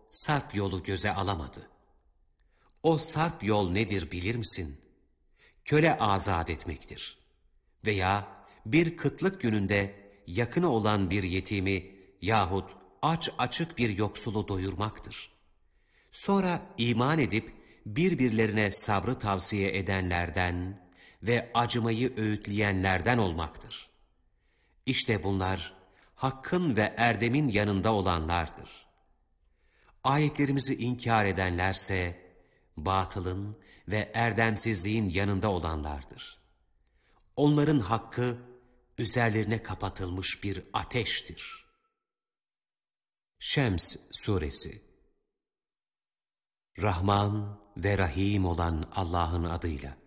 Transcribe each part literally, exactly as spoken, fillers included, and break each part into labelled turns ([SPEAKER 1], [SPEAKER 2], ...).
[SPEAKER 1] sarp yolu göze alamadı. O sarp yol nedir bilir misin? Köle azat etmektir. Veya bir kıtlık gününde yakını olan bir yetimi yahut aç açık bir yoksulu doyurmaktır. Sonra iman edip birbirlerine sabrı tavsiye edenlerden ve acımayı öğütleyenlerden olmaktır. İşte bunlar hakkın ve erdemin yanında olanlardır. Ayetlerimizi inkar edenlerse batılın ve erdemsizliğin yanında olanlardır. Onların hakkı üzerlerine kapatılmış bir ateştir. Şems Suresi. Rahman ve Rahim olan Allah'ın adıyla.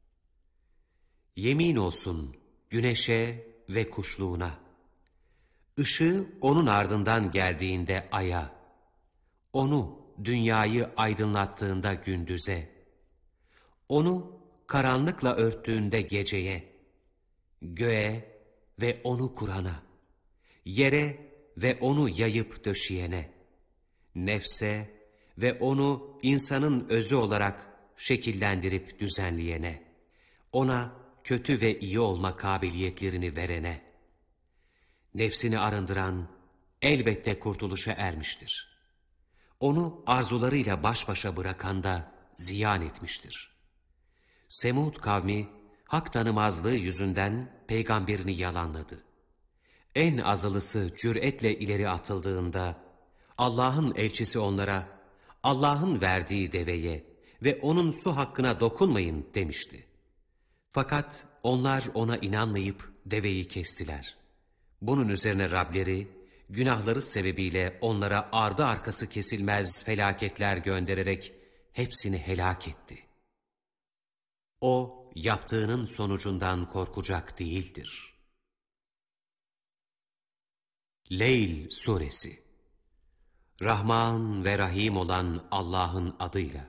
[SPEAKER 1] Yemin olsun güneşe ve kuşluğuna, ışığı onun ardından geldiğinde aya, onu dünyayı aydınlattığında gündüze, onu karanlıkla örttüğünde geceye, göğe ve onu kurana, yere ve onu yayıp döşeyene, nefse ve onu insanın özü olarak şekillendirip düzenleyene, ona kötü ve iyi olma kabiliyetlerini verene, nefsini arındıran elbette kurtuluşa ermiştir. Onu arzularıyla baş başa bırakan da ziyan etmiştir. Semud kavmi hak tanımazlığı yüzünden peygamberini yalanladı. En azılısı cüretle ileri atıldığında Allah'ın elçisi onlara Allah'ın verdiği deveye ve onun su hakkına dokunmayın demişti. Fakat onlar ona inanmayıp deveyi kestiler. Bunun üzerine Rableri günahları sebebiyle onlara ardı arkası kesilmez felaketler göndererek hepsini helak etti. O yaptığının sonucundan korkacak değildir. Leyl Suresi. Rahman ve Rahim olan Allah'ın adıyla.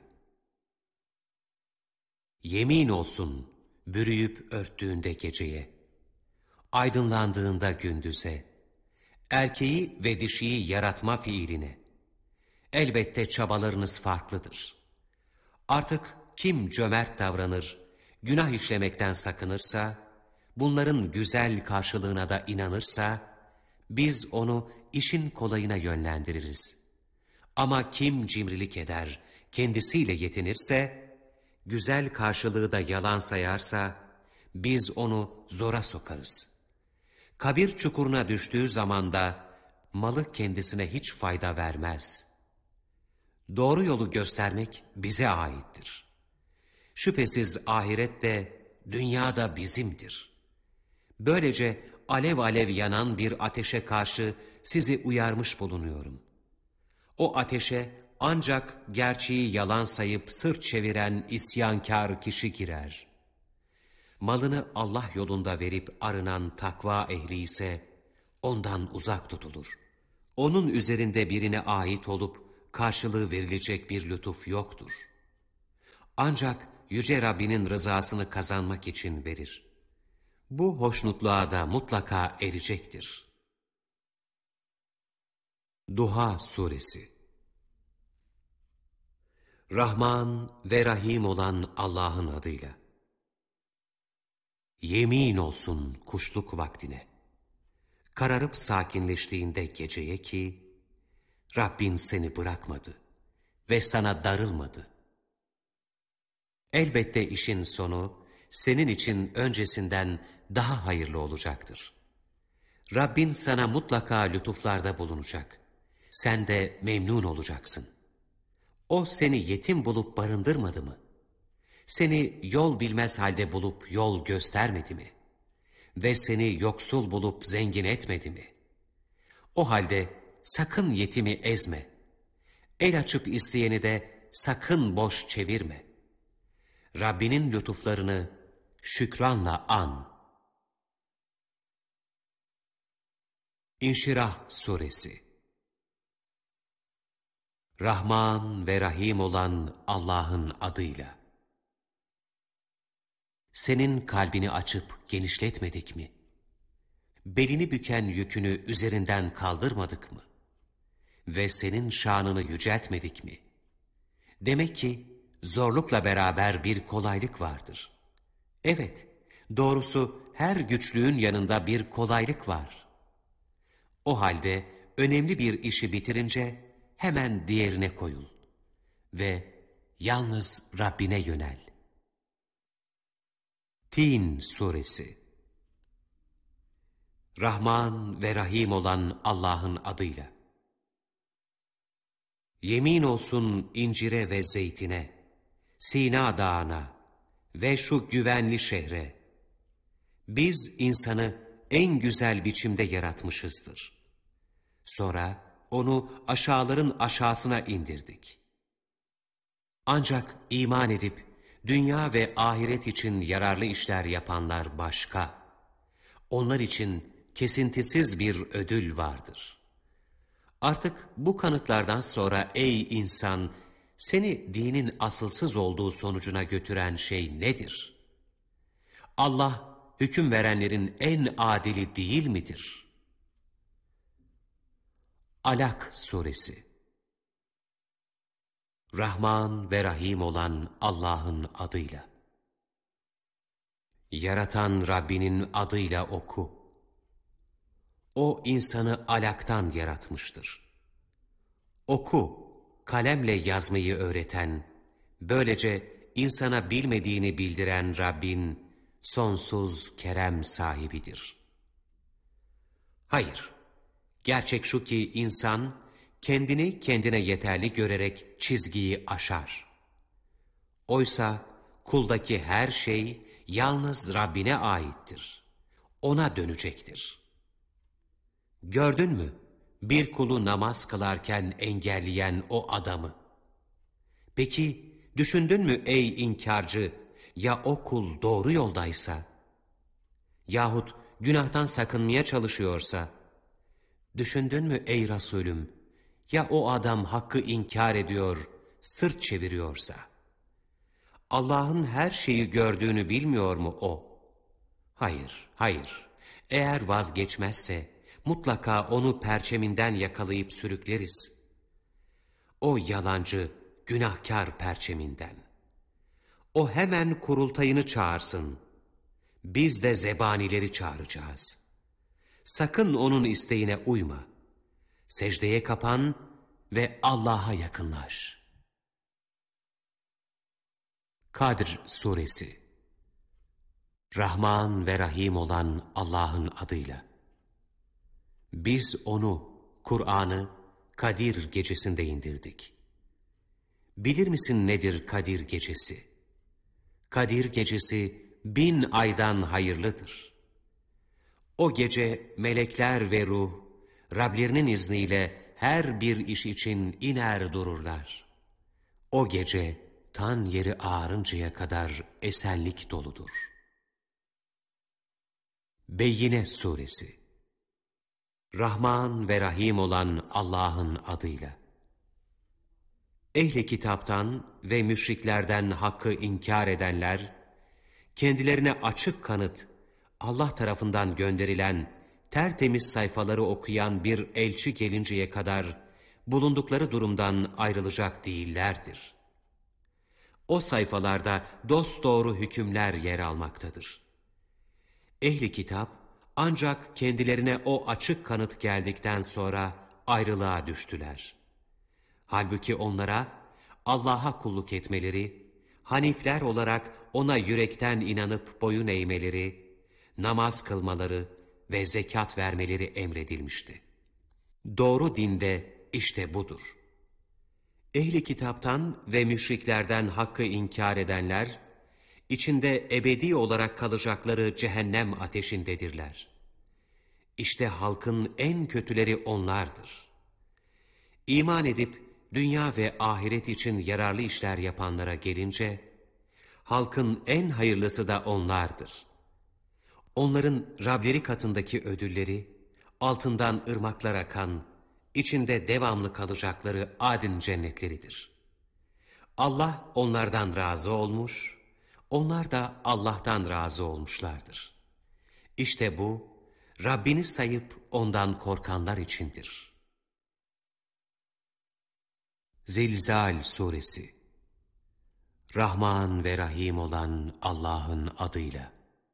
[SPEAKER 1] Yemin olsun bürüyüp örttüğünde geceye, aydınlandığında gündüze, erkeği ve dişiyi yaratma fiiline. Elbette çabalarınız farklıdır. Artık kim cömert davranır, günah işlemekten sakınırsa, bunların güzel karşılığına da inanırsa, biz onu işin kolayına yönlendiririz. Ama kim cimrilik eder, kendisiyle yetinirse, güzel karşılığı da yalan sayarsa, biz onu zora sokarız. Kabir çukuruna düştüğü zaman da malı kendisine hiç fayda vermez. Doğru yolu göstermek bize aittir. Şüphesiz ahiret de dünya da bizimdir. Böylece alev alev yanan bir ateşe karşı sizi uyarmış bulunuyorum. O ateşe ancak gerçeği yalan sayıp sırt çeviren isyankar kişi girer. Malını Allah yolunda verip arınan takva ehli ise ondan uzak tutulur. Onun üzerinde birine ait olup karşılığı verilecek bir lütuf yoktur. Ancak Yüce Rabbinin rızasını kazanmak için verir. Bu hoşnutluğa da mutlaka erecektir. Duha Suresi. Rahman ve Rahim olan Allah'ın adıyla. Yemin olsun kuşluk vaktine, kararıp sakinleştiğinde geceye ki, Rabbin seni bırakmadı ve sana darılmadı. Elbette işin sonu, senin için öncesinden daha hayırlı olacaktır. Rabbin sana mutlaka lütuflarda bulunacak. Sen de memnun olacaksın. O seni yetim bulup barındırmadı mı? Seni yol bilmez halde bulup yol göstermedi mi? Ve seni yoksul bulup zengin etmedi mi? O halde sakın yetimi ezme. El açıp isteyeni de sakın boş çevirme. Rabbinin lütuflarını şükranla an. İnşirah Suresi. Rahman ve Rahim olan Allah'ın adıyla. Senin kalbini açıp genişletmedik mi? Belini büken yükünü üzerinden kaldırmadık mı? ve senin şanını yüceltmedik mi? Demek ki zorlukla beraber bir kolaylık vardır. Evet, doğrusu her güçlüğün yanında bir kolaylık var. O halde önemli bir işi bitirince hemen diğerine koyul ve yalnız Rabbine yönel. Tin Suresi. Rahman ve Rahim olan Allah'ın adıyla. Yemin olsun incire ve zeytine, Sina Dağı'na ve şu güvenli şehre. Biz insanı en güzel biçimde yaratmışızdır. Sonra onu aşağıların aşağısına indirdik. Ancak iman edip dünya ve ahiret için yararlı işler yapanlar başka. Onlar için kesintisiz bir ödül vardır. Artık bu kanıtlardan sonra ey insan, seni dinin asılsız olduğu sonucuna götüren şey nedir? Allah hüküm verenlerin en adili değil midir? Alak Suresi. Rahman ve Rahim olan Allah'ın adıyla. Yaratan Rabbinin adıyla oku. O insanı alaktan yaratmıştır. Oku, kalemle yazmayı öğreten, böylece insana bilmediğini bildiren Rabbin sonsuz kerem sahibidir. Hayır, gerçek şu ki insan kendini kendine yeterli görerek çizgiyi aşar. Oysa kuldaki her şey yalnız Rabbine aittir. Ona dönecektir. Gördün mü bir kulu namaz kılarken engelleyen o adamı? Peki düşündün mü ey inkarcı, ya o kul doğru yoldaysa? Yahut günahtan sakınmaya çalışıyorsa? Düşündün mü ey Resulüm, ya o adam hakkı inkar ediyor, sırt çeviriyorsa? Allah'ın her şeyi gördüğünü bilmiyor mu o? Hayır, hayır. Eğer vazgeçmezse mutlaka onu perçeminden yakalayıp sürükleriz. O yalancı, günahkar perçeminden. O hemen kurultayını çağırsın. Biz de zebanileri çağıracağız. Sakın onun isteğine uyma. Secdeye kapan ve Allah'a yakınlaş. Kadr Suresi. Rahman ve Rahim olan Allah'ın adıyla. Biz onu, Kur'an'ı Kadir gecesinde indirdik. Bilir misin nedir Kadir gecesi? Kadir gecesi bin aydan hayırlıdır. O gece melekler ve ruh, Rablerinin izniyle her bir iş için iner dururlar. O gece tan yeri ağarıncaya kadar esenlik doludur. Beyyine Suresi. Rahman ve Rahim olan Allah'ın adıyla. Ehli kitaptan ve müşriklerden hakkı inkar edenler, kendilerine açık kanıt, Allah tarafından gönderilen tertemiz sayfaları okuyan bir elçi gelinceye kadar bulundukları durumdan ayrılacak değillerdir. O sayfalarda dosdoğru hükümler yer almaktadır. Ehli kitap ancak kendilerine o açık kanıt geldikten sonra ayrılığa düştüler. Halbuki onlara Allah'a kulluk etmeleri, hanifler olarak ona yürekten inanıp boyun eğmeleri, namaz kılmaları ve zekat vermeleri emredilmişti. Doğru dinde işte budur. Ehli kitaptan ve müşriklerden hakkı inkar edenler, içinde ebedi olarak kalacakları cehennem ateşindedirler. İşte halkın en kötüleri onlardır. İman edip dünya ve ahiret için yararlı işler yapanlara gelince, halkın en hayırlısı da onlardır. Onların Rableri katındaki ödülleri, altından ırmaklar akan, içinde devamlı kalacakları adin cennetleridir. Allah onlardan razı olmuş, onlar da Allah'tan razı olmuşlardır. İşte bu, Rabbini sayıp ondan korkanlar içindir. Zilzal suresi. Rahman ve Rahim olan Allah'ın adıyla.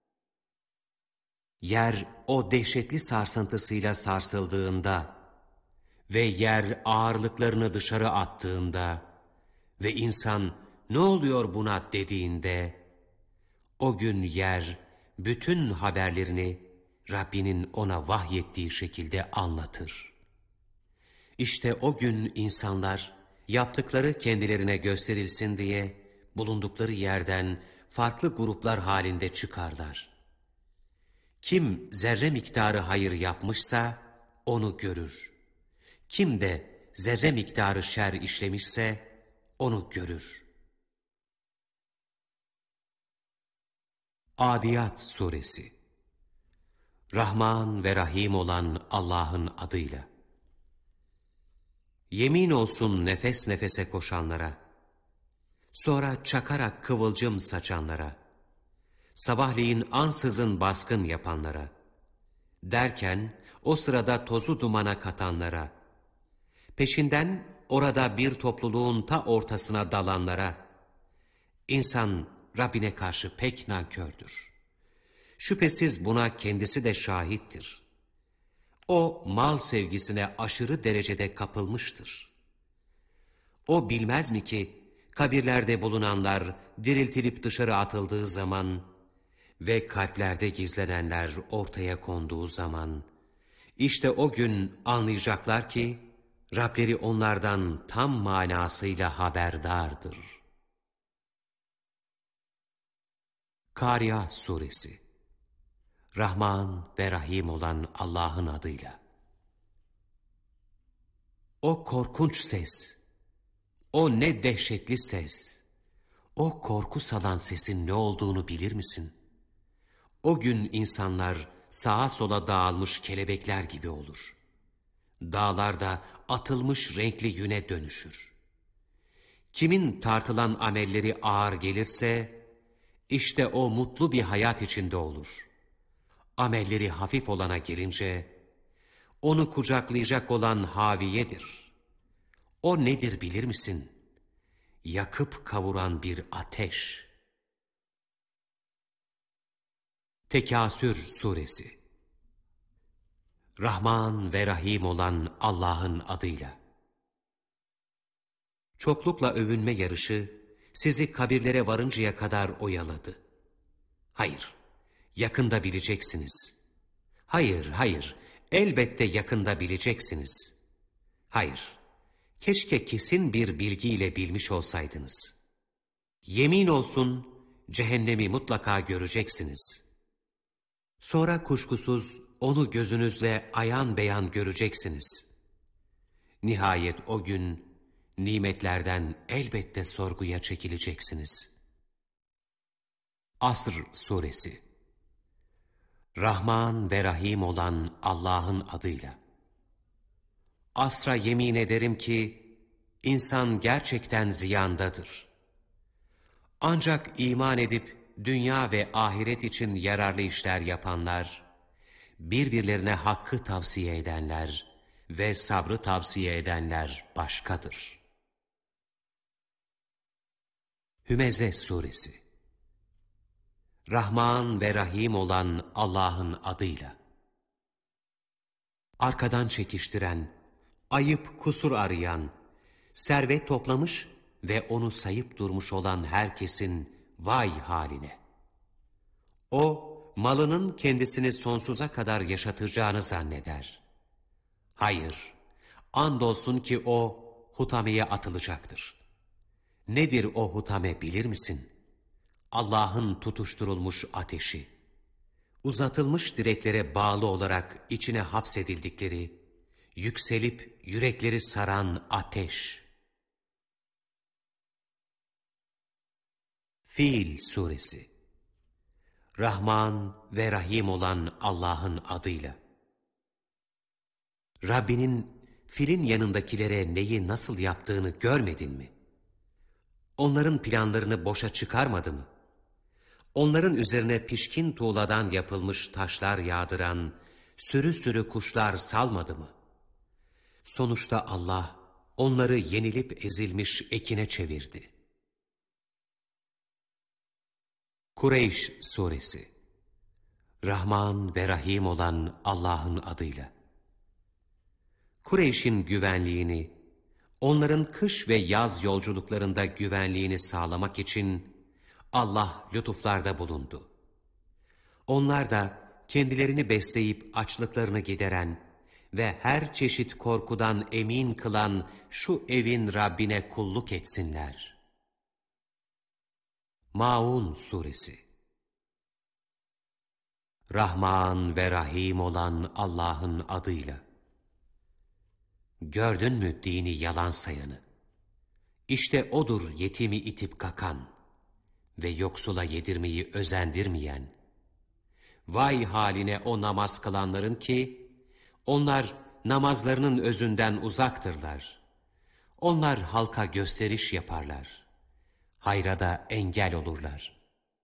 [SPEAKER 1] Yer o dehşetli sarsıntısıyla sarsıldığında ve yer ağırlıklarını dışarı attığında ve insan ne oluyor buna dediğinde, o gün yer bütün haberlerini Rabbinin ona vahyettiği şekilde anlatır. İşte o gün insanlar yaptıkları kendilerine gösterilsin diye bulundukları yerden farklı gruplar halinde çıkarlar. Kim zerre miktarı hayır yapmışsa onu görür. Kim de zerre miktarı şer işlemişse onu görür. Adiyat suresi. Rahman ve Rahim olan Allah'ın adıyla. Yemin olsun nefes nefese koşanlara, sonra çakarak kıvılcım saçanlara, sabahleyin ansızın baskın yapanlara, derken o sırada tozu dumana katanlara, peşinden orada bir topluluğun ta ortasına dalanlara, insan Rabbine karşı pek nankördür. Şüphesiz buna kendisi de şahittir. O mal sevgisine aşırı derecede kapılmıştır. O bilmez mi ki kabirlerde bulunanlar diriltilip dışarı atıldığı zaman ve kalplerde gizlenenler ortaya konduğu zaman, işte o gün anlayacaklar ki Rableri onlardan tam manasıyla haberdardır. Kâriâ suresi. Rahman ve Rahim olan Allah'ın adıyla. O korkunç ses, o ne dehşetli ses, o korku salan sesin ne olduğunu bilir misin? O gün insanlar sağa sola dağılmış kelebekler gibi olur. Dağlar da atılmış renkli yüne dönüşür. Kimin tartılan amelleri ağır gelirse, işte o mutlu bir hayat içinde olur. Amelleri hafif olana gelince, onu kucaklayacak olan haviyedir. O nedir bilir misin? Yakıp kavuran bir ateş. Tekasür suresi. Rahman ve Rahim olan Allah'ın adıyla. Çoklukla övünme yarışı sizi kabirlere varıncaya kadar oyaladı. Hayır, yakında bileceksiniz. Hayır, hayır, elbette yakında bileceksiniz. Hayır, keşke kesin bir bilgiyle bilmiş olsaydınız. Yemin olsun cehennemi mutlaka göreceksiniz. Sonra kuşkusuz onu gözünüzle ayan beyan göreceksiniz. Nihayet o gün nimetlerden elbette sorguya çekileceksiniz. Asr suresi. Rahman ve Rahim olan Allah'ın adıyla. Asra yemin ederim ki insan gerçekten ziyandadır. Ancak iman edip dünya ve ahiret için yararlı işler yapanlar, birbirlerine hakkı tavsiye edenler ve sabrı tavsiye edenler başkadır. Hümeze suresi. Rahman ve Rahim olan Allah'ın adıyla. Arkadan çekiştiren, ayıp kusur arayan, servet toplamış ve onu sayıp durmuş olan herkesin vay haline. O, malının kendisini sonsuza kadar yaşatacağını zanneder. Hayır, andolsun ki o hutameye atılacaktır. Nedir o hutame bilir misin? Allah'ın tutuşturulmuş ateşi, uzatılmış direklere bağlı olarak içine hapsedildikleri, yükselip yürekleri saran ateş. Fil suresi. Rahman ve Rahim olan Allah'ın adıyla. Rabbinin filin yanındakilere neyi nasıl yaptığını görmedin mi? Onların planlarını boşa çıkarmadı mı? Onların üzerine pişkin tuğladan yapılmış taşlar yağdıran sürü sürü kuşlar salmadı mı? Sonuçta Allah onları yenilip ezilmiş ekine çevirdi. Kureyş Suresi. Rahman ve Rahim olan Allah'ın adıyla. Kureyş'in güvenliğini, onların kış ve yaz yolculuklarında güvenliğini sağlamak için Allah lütuflarda bulundu. Onlar da kendilerini besleyip açlıklarını gideren ve her çeşit korkudan emin kılan şu evin Rabbine kulluk etsinler. Maun Suresi. Rahman ve Rahim olan Allah'ın adıyla. Gördün mü dini yalan sayanı? İşte odur yetimi itip kakan ve yoksula yedirmeyi özendirmeyen. Vay haline o namaz kılanların ki, onlar namazlarının özünden uzaktırlar. Onlar halka gösteriş yaparlar. Hayra da engel olurlar.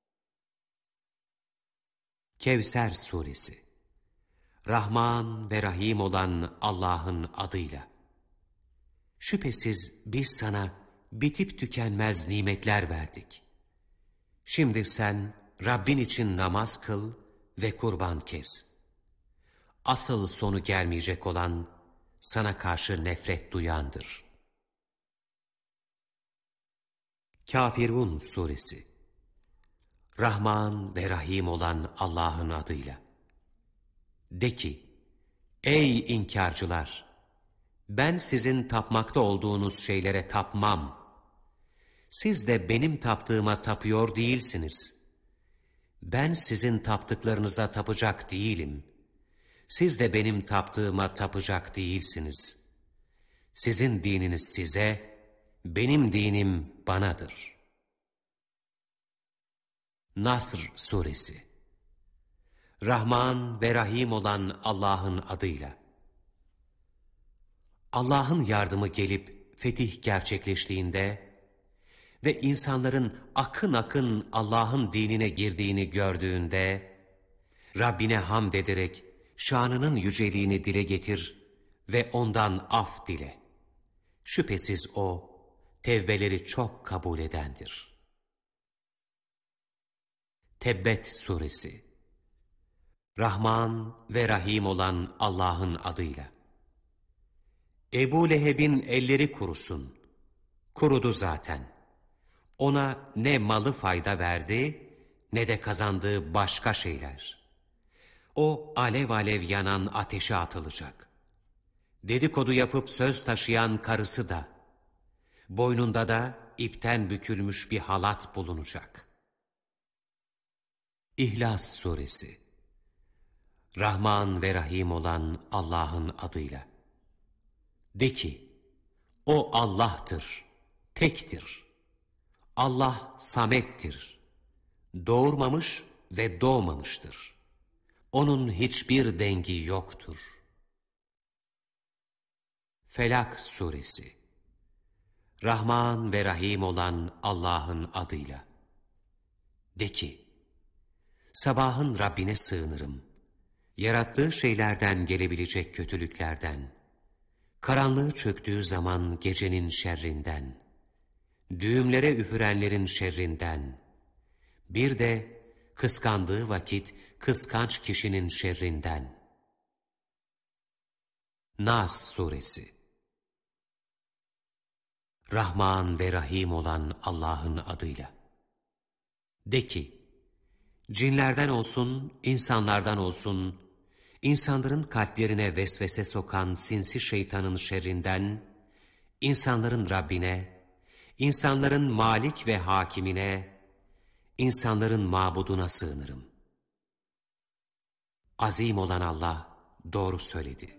[SPEAKER 1] Kevser Suresi. Rahman ve Rahim olan Allah'ın adıyla. Şüphesiz biz sana bitip tükenmez nimetler verdik. Şimdi sen Rabbin için namaz kıl ve kurban kes. Asıl sonu gelmeyecek olan sana karşı nefret duyandır. Kafirun Suresi. Rahman ve Rahim olan Allah'ın adıyla. De ki, ey inkarcılar! Ben sizin tapmakta olduğunuz şeylere tapmam. Siz de benim taptığıma tapıyor değilsiniz. Ben sizin taptıklarınıza tapacak değilim. Siz de benim taptığıma tapacak değilsiniz. Sizin dininiz size, benim dinim banadır. Nasr Suresi. Rahman ve Rahim olan Allah'ın adıyla. Allah'ın yardımı gelip fetih gerçekleştiğinde ve insanların akın akın Allah'ın dinine girdiğini gördüğünde, Rabbine hamd ederek şanının yüceliğini dile getir ve ondan af dile. Şüphesiz o, tevbeleri çok kabul edendir. Tebbet Suresi. Rahman ve Rahim olan Allah'ın adıyla. Ebu Leheb'in elleri kurusun. Kurudu zaten. Ona ne malı fayda verdi, ne de kazandığı başka şeyler. O alev alev yanan ateşe atılacak. Dedikodu yapıp söz taşıyan karısı da, boynunda da ipten bükülmüş bir halat bulunacak. İhlas Suresi. Rahman ve Rahim olan Allah'ın adıyla. De ki, o Allah'tır, tektir. Allah Samet'tir. Doğurmamış ve doğmamıştır. Onun hiçbir dengi yoktur. Felak Suresi. Rahman ve Rahim olan Allah'ın adıyla. De ki, sabahın Rabbine sığınırım. Yarattığı şeylerden gelebilecek kötülüklerden, karanlığı çöktüğü zaman gecenin şerrinden, düğümlere üfürenlerin şerrinden, bir de kıskandığı vakit kıskanç kişinin şerrinden. Nas Suresi. Rahman ve Rahim olan Allah'ın adıyla. De ki, cinlerden olsun, insanlardan olsun, insanların kalplerine vesvese sokan sinsi şeytanın şerrinden, insanların Rabbine, insanların Malik ve Hakimine, insanların mabuduna sığınırım. Azim olan Allah doğru söyledi.